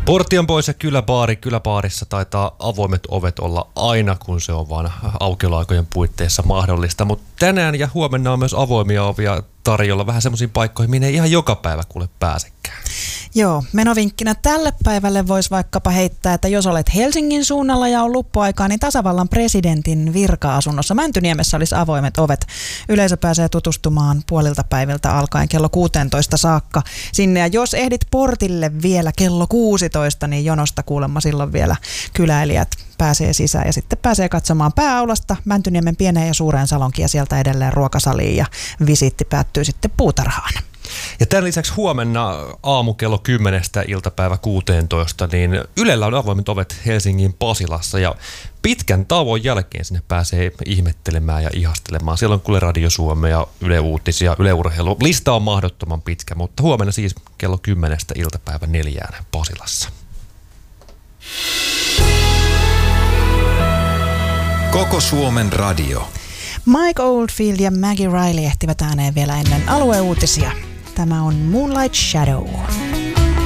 Portti on pois ja kyläbaarissa taitaa avoimet ovet olla aina, kun se on vaan aukioloaikojen puitteissa mahdollista. Mutta tänään ja huomenna on myös avoimia ovia tarjolla vähän semmoisiin paikkoihin, minne ei ihan joka päivä kuule pääsekään. Joo, menovinkkinä tälle päivälle voisi vaikkapa heittää, että jos olet Helsingin suunnalla ja on luppuaikaa, niin tasavallan presidentin virka-asunnossa Mäntyniemessä olisi avoimet ovet. Yleisö pääsee tutustumaan puolilta päiviltä alkaen kello 16 saakka sinne. Ja jos ehdit portille vielä kello 16, niin jonosta kuulemma silloin vielä kyläilijät pääsee sisään ja sitten pääsee katsomaan pääaulasta Mäntyniemen pieneen ja suureen salonkiin ja sieltä edelleen ruokasaliin ja visiitti päättyy sitten puutarhaan. Ja tämän lisäksi huomenna aamu kello 10 iltapäivä 16, niin Ylellä on avoimet ovet Helsingin Pasilassa ja pitkän tauon jälkeen sinne pääsee ihmettelemään ja ihastelemaan. Siellä on kuule Radio Suomea ja Yle Uutisia, Yle Urheilu. Lista on mahdottoman pitkä, mutta huomenna siis kello 10 iltapäivä 4 Pasilassa. Koko Suomen radio. Mike Oldfield ja Maggie Riley ehtivät ääneen vielä ennen alueuutisia. Tämä on Moonlight Shadow.